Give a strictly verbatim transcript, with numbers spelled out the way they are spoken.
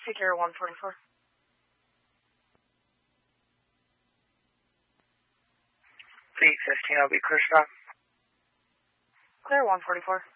Secure one forty-four. Fleet fifteen, I'll be clear stop. Clear one forty-four.